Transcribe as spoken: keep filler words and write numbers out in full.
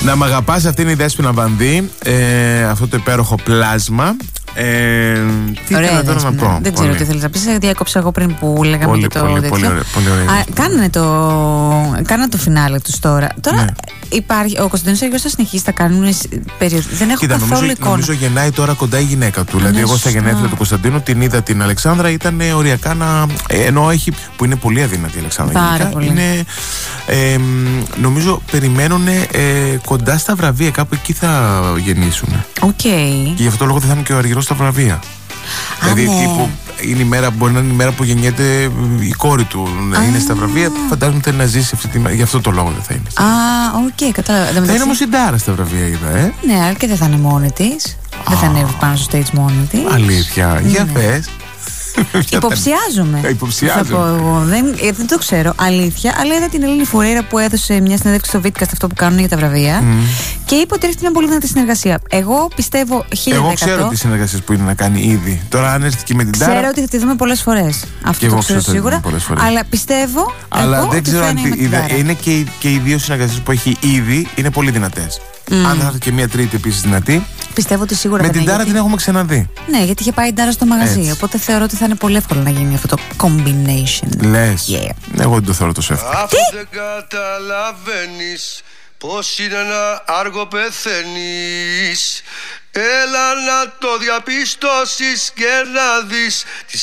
Να μ' αγαπάς, αυτή είναι η Δέσποινα Βανδύ. Ε, αυτό το υπέροχο πλάσμα. Ε, τι ωραία, θέλω τώρα να πω. Δεν ξέρω τι θέλεις να πεις. Διάκοψα εγώ πριν που λέγαμε πολύ, για το πολύ, τέτοιο. πολύ, ωραία, πολύ ωραία. Α, κάνανε το, κάνανε το φινάλε τους τώρα. Τώρα ναι. υπάρχει, ο Κωνσταντίνος Αργυρός θα συνεχίσει, θα κάνουν περίοδο. Δεν έχω Κοίτα, καθόλου νομίζω, εικόνα. νομίζω γεννάει τώρα κοντά η γυναίκα του. Ναι, Δηλαδή, εγώ στα σωστά. γενέθλια του Κωνσταντίνου την είδα την Αλεξάνδρα, ήταν οριακά να. Ενώ έχει. Που είναι πολύ αδύνατη η Αλεξάνδρα. Πάρα γενικά, πολύ. Είναι, ε, νομίζω περιμένουν ε, κοντά στα βραβεία, κάπου εκεί θα γεννήσουν. Οκ. Και γι' αυτό το λόγο δεν θα είναι και ο Αργυρός στα βραβεία. Δηλαδή, ναι. τύπου, είναι η μέρα, μπορεί να είναι η μέρα που γεννιέται η κόρη του, να είναι στα βραβεία. Φαντάζομαι θέλει να ζήσει αυτή τη μέρα. Γι' αυτό το λόγο δεν θα είναι. Α, οκ, κατάλαβα. Θα είναι όμως η Ντάρα στα βραβεία, είδα, ε. Ναι, αλλά και δεν θα είναι μόνη της. Δεν θα ανέβει πάνω στο stage μόνη της. Αλήθεια, για Ναι. πες. Υποψιάζομαι. Ε, υποψιάζομαι. Θα πω εγώ. Δεν, ε, δεν το ξέρω. Αλήθεια. Αλλά είδα την Ελένη Φουρέιρα που έδωσε μια συνέντευξη στο Vidcast αυτό που κάνουν για τα βραβεία. Mm. Και είπε ότι έρχεται μια πολύ δυνατή συνεργασία. Εγώ πιστεύω χίλια τοις εκατό. Εγώ ξέρω τι συνεργασίες που είναι να κάνει ήδη. Τώρα, αν έρθει και με την Τάρα. Ξέρω ότι θα τη δούμε πολλές φορές. Αυτό το ξέρω σίγουρα. Αλλά πιστεύω. Αλλά εγώ δεν ότι ξέρω θα αν. είναι, Τη, είδα, είναι και, οι- και οι δύο συνεργασίες που έχει ήδη είναι πολύ δυνατές. Mm. Αν θα έρθει και μια τρίτη επίσης δυνατή. Πιστεύω ότι σίγουρα με θα την είναι, Τάρα γιατί... την έχουμε ξαναδεί. Ναι, γιατί είχε πάει η Τάρα στο μαγαζί. Έτσι. Οπότε θεωρώ ότι θα είναι πολύ εύκολο να γίνει αυτό το combination. Λες. Yeah. Εγώ δεν το θεωρώ τόσο εύκολο. Αφού δεν καταλαβαίνεις πως είναι ένα άργο πεθαίνεις, έλα να το διαπιστώσεις και να δεις τις